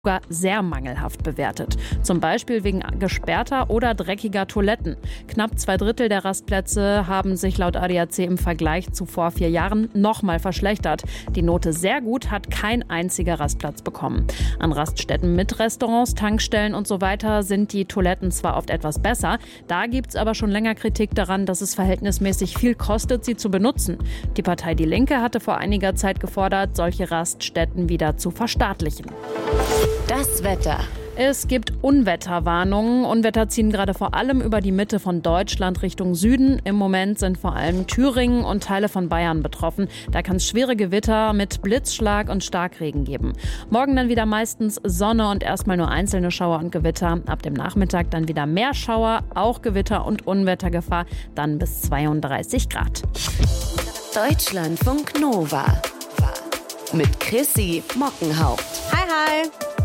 sogar sehr mangelhaft bewertet. Zum Beispiel wegen gesperrter oder dreckiger Toiletten. Knapp 2/3 der Rastplätze haben sich laut ADAC im Vergleich zu vor 4 Jahren nochmal verschlechtert. Die Note sehr gut hat kein einziger Rastplatz bekommen. An Raststätten mit Restaurants, Tankstellen und so weiter sind die Toiletten zwar oft etwas besser, da gibt es aber schon länger Kritik daran, dass es verhältnismäßig viel kostet, sie zu benutzen. Die Partei Die Linke hatte vor einiger Zeit gefordert, solche Raststätten wieder zu verstaatlichen. Das Wetter. Es gibt Unwetterwarnungen. Unwetter ziehen gerade vor allem über die Mitte von Deutschland Richtung Süden. Im Moment sind vor allem Thüringen und Teile von Bayern betroffen. Da kann es schwere Gewitter mit Blitzschlag und Starkregen geben. Morgen dann wieder meistens Sonne und erstmal nur einzelne Schauer und Gewitter. Ab dem Nachmittag dann wieder mehr Schauer, auch Gewitter und Unwettergefahr, dann bis 32 Grad. Deutschlandfunk Nova. Mit Chrissy Mockenhaupt. Hi, hi.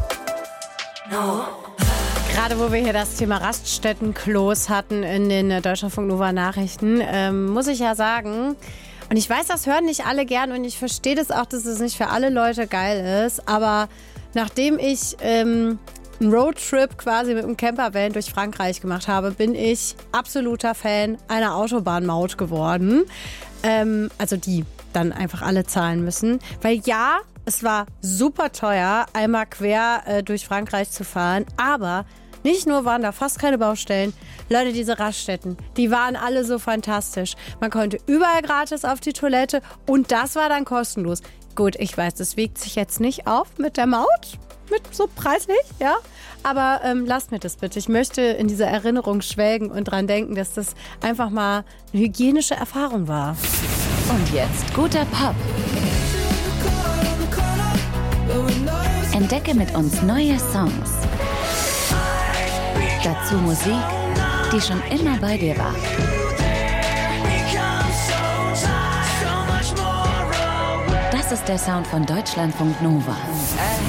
Gerade wo wir hier das Thema Raststätten-Klos hatten in den Deutschlandfunk Nova Nachrichten, muss ich ja sagen, und ich weiß, das hören nicht alle gern und ich verstehe das auch, dass es nicht für alle Leute geil ist, aber nachdem ich einen Roadtrip quasi mit einem Campervan durch Frankreich gemacht habe, bin ich absoluter Fan einer Autobahnmaut geworden. Also die dann einfach alle zahlen müssen, weil ja, es war super teuer, einmal quer durch Frankreich zu fahren, aber nicht nur waren da fast keine Baustellen, Leute, diese Raststätten, die waren alle so fantastisch. Man konnte überall gratis auf die Toilette und das war dann kostenlos. Gut, ich weiß, das wiegt sich jetzt nicht auf mit der Maut, mit so preislich, ja, aber lasst mir das bitte. Ich möchte in dieser Erinnerung schwelgen und dran denken, dass das einfach mal eine hygienische Erfahrung war. Und jetzt guter Pop. Entdecke mit uns neue Songs. Dazu Musik, die schon immer bei dir war. Das ist der Sound von Deutschlandfunk Nova.